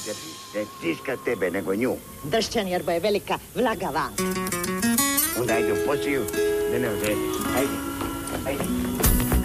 Ne stiska tebe, nego nju. Dršćan, jer bo je velika vlaga van. Onda ajde u posiju, da ne ozreti. Ajde.